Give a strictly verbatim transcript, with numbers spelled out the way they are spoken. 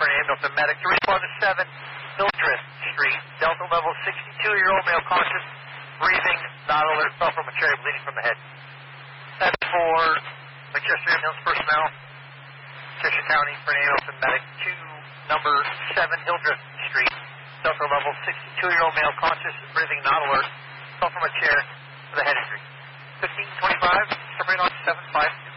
for an ambulance and medic to respond to seven Hildreth Street. Delta level sixty-two-year-old male conscious, breathing, not alert, fell from a chair, bleeding from the head. That's for Manchester Ambulance personnel, Cheshire County for an ambulance and medic to number seven Hildreth Street. Delta level sixty-two-year-old male conscious, breathing, not alert, fell from a chair with a head injury. fifteen twenty-five, separating on seven five two.